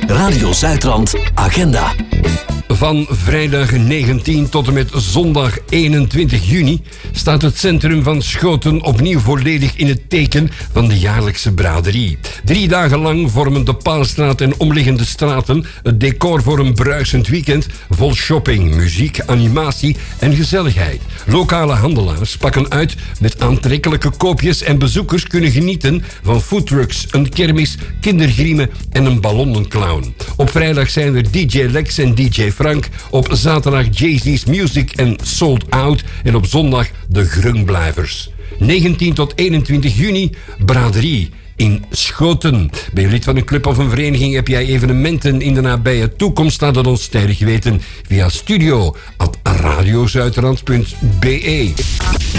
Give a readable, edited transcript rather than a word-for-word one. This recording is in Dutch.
Radio Zuidrand Agenda. Van vrijdag 19 tot en met zondag 21 juni staat het centrum van Schoten opnieuw volledig in het teken van de jaarlijkse braderie. 3 dagen lang vormen de Paalstraat en omliggende straten het decor voor een bruisend weekend vol shopping, muziek, animatie en gezelligheid. Lokale handelaars pakken uit met aantrekkelijke koopjes en bezoekers kunnen genieten van foodtrucks, een kermis, kindergriemen en een ballonnenclown. Op vrijdag zijn er DJ Lex en DJ Frank, op zaterdag Jay-Z's Music en Sold Out en op zondag de Grungblijvers. 19 tot 21 juni, braderie in Schoten. Ben je lid van een club of een vereniging? Heb jij evenementen in de nabije toekomst? Laat het ons sterk weten via studio@radiozuidrand.be.